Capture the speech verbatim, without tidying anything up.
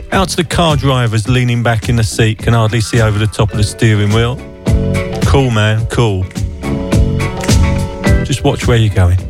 Out to the car drivers leaning back in the seat, can hardly see over the top of the steering wheel. Cool, man, cool. Just watch where you're going.